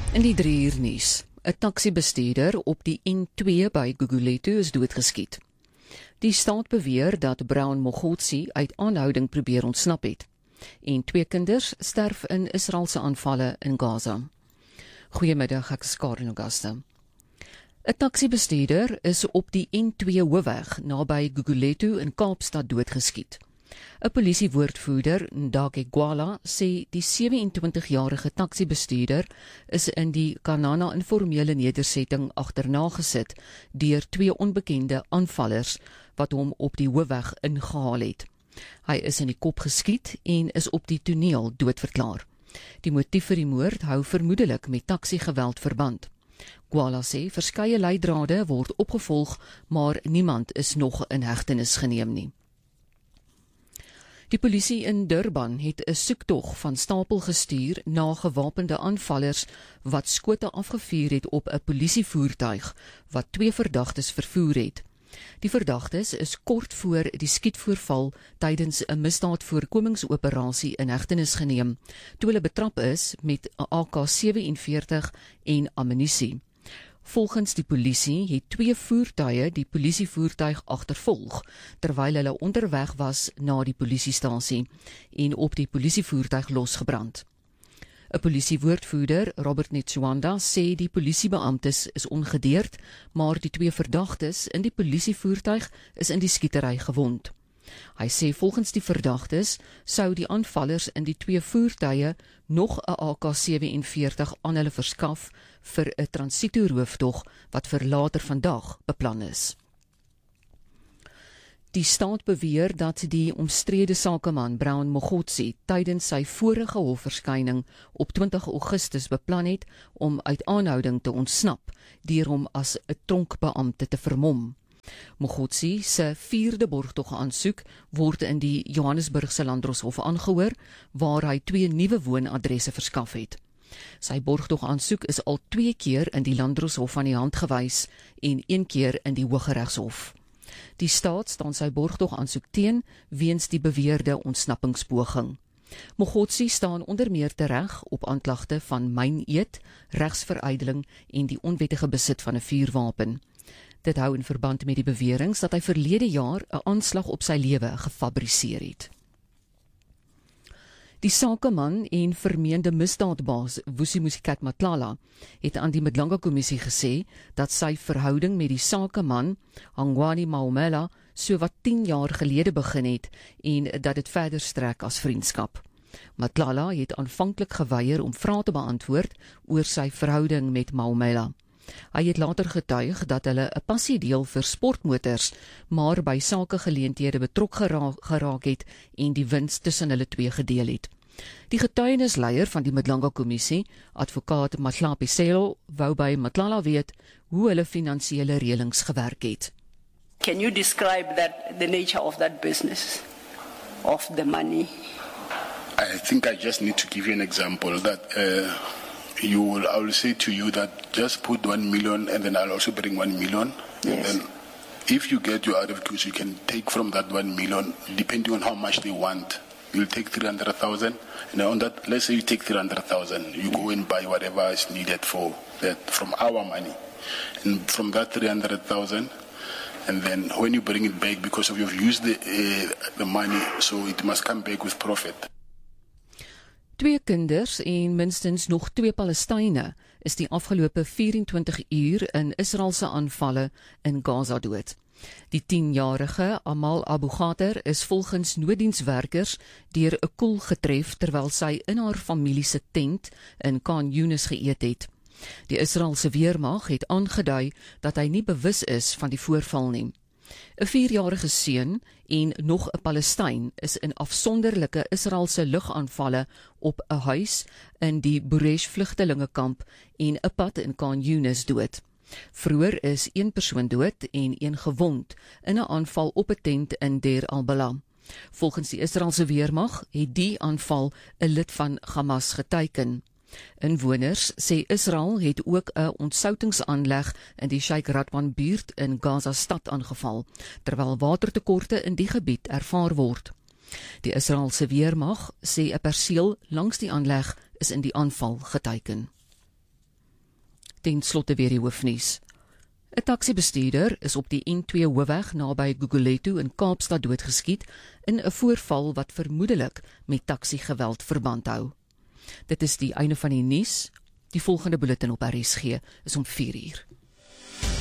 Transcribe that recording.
In die 3 uur nuus. 'n Taksibestuurder op die N2 by Gugulethu is doodgeskiet. Die staat beweer dat Brown Mogotsi uit aanhouding probeer ontsnap het. En 2 kinders sterf in Israelse aanvalle in Gaza. Goeiemiddag, ek is Karen Augusta. 'n Taksibestuurder is op die N2 hoofweg naby Gugulethu in Kaapstad doodgeskiet. 'n Polisiewoordvoerder, Ndake Gwala, sê die 27-jarige taksibestuurder is in die Kanana informele nedersetting agterna gesit deur 2 onbekende aanvallers wat hom op die hoofweg ingehaal het. Hy is in die kop geskiet en is op die toneel doodverklaar. Die motief vir die moord hou vermoedelik met taksiegeweld verband. Gwala sê verskeie leidrade word opgevolg, maar niemand is nog in hegtenis geneem nie. Die polisie in Durban het 'n soektog van stapel gestuur na gewapende aanvallers wat skote afgevuur het op 'n polisievoertuig wat 2 verdagtes vervoer het. Die verdagtes is kort voor die skietvoorval tydens 'n misdaadvoorkomingsoperasie in hegtenis geneem, toe hulle betrap is met 'n AK-47 en ammunisie. Volgens die polisie het 2 voertuie die polisievoertuig agtervolg, terwyl hulle onderweg was na die polisiestasie en op die polisievoertuig losgebrand. 'n Polisiewoordvoerder, Robert Netswanda, sê die polisiebeamptes is ongedeerd, maar die 2 verdagtes in die polisievoertuig is in die skietery gewond. Hy sê volgens die verdagtes sou die aanvallers in die 2 voertuie nog 'n AK-47 aan hulle verskaf vir 'n transito-rooftog wat vir later vandag beplan is. Die staat beweer dat die omstrede sakeman Brown Mogotsi tydens sy vorige hofverskyning op 20 Augustus beplan het om uit aanhouding te ontsnap deur hom as 'n tronkbeampte te vermom. Mogotsi se 4de borgtogaansoek word in die Johannesburgse Landdroshof aangehoor, waar hy 2 nuwe woonadresse verskaf het. Sy borgtogaansoek is al 2 keer in die Landdroshof aan die hand gewys en 1 keer in die Hooggeregshof. Die staat staan sy borgtogaansoek teen weens die beweerde ontsnappingspoging. Mogotsi staan onder meer tereg op aanklagte van myneed, regsverydeling en die onwettige besit van 'n vuurwapen. Dit hou in verband met die beweringe dat hy verlede jaar 'n aanslag op sy lewe gefabriseer het. Die sakeman en vermeende misdaadbaas Vusimusikat Matlala het aan die Madlanga-kommissie gesê dat sy verhouding met die sakeman Hangwani Maumela so wat 10 jaar gelede begin het en dat dit verder strek as vriendskap. Matlala het aanvanklik geweier om vrae te beantwoord oor sy verhouding met Maumela. Hy het later getuig dat hulle 'n passie deel vir sportmotors, maar by sakegeleenthede betrokke geraak het en die wins tussen hulle 2 gedeel het. Die getuienisleier van die Madlanga-kommissie, advokaat Matlapi Selo, wou by Matlala weet hoe hulle finansiële reëlings gewerk het. Can you describe the nature of that business, of the money? I think I just need to give you an example that I will say to you that just put 1 million and then I'll also bring 1 million. Yes. And then if you get your other tools, you can take from that 1 million, depending on how much they want. You'll take 300,000 and on that, let's say you take 300,000, you go and buy whatever is needed for that from our money. And from that 300,000, and then when you bring it back, because of you've used the money, so it must come back with profit. 2 kinders en minstens nog 2 Palestynë is die afgelope 24 uur in Israelse aanvalle in Gaza dood. Die 10-jarige Amal Abu Ghater is volgens nooddienswerkers deur 'n koel getref terwyl sy in haar familie se tent in Khan Yunis geëet het. Die Israelse weermag het aangedui dat hy nie bewus is van die voorval nie. 'n 4-jarige seun en nog 'n Palestyn is in afsonderlike Israelse lugaanvalle op 'n huis in die Buresh vlugtelingekamp en 'n pad in Khan Yunis dood. Vroeër is 1 persoon dood en 1 gewond in 'n aanval op 'n tent in Deir al-Bala. Volgens die Israelse weermag het die aanval 'n lid van Hamas geteiken. Inwoners sê Israel het ook 'n ontsoutingsaanleg in die Sheikh Radwan buurt in Gaza stad aangeval, terwyl watertekorte in die gebied ervaar word. Die Israeliese weermag sê 'n perseel langs die aanleg is in die aanval geteiken. ten slotte weer die hoofnuus. 'n Taksibestuurder is op die N2 hoofweg naby Gugulethu in Kaapstad doodgeskiet in 'n voorval wat vermoedelik met taksiegeweld verband hou. Dit is die einde van die nuus. Die volgende bulletin op RSG is om 4 uur.